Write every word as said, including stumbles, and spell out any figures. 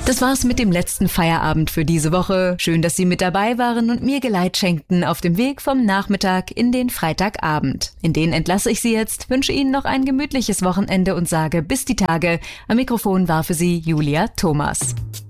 Das war's mit dem letzten Feierabend für diese Woche. Schön, dass Sie mit dabei waren und mir Geleit schenkten auf dem Weg vom Nachmittag in den Freitagabend. In den entlasse ich Sie jetzt, wünsche Ihnen noch ein gemütliches Wochenende und sage bis die Tage. Am Mikrofon war für Sie Julia Thomas.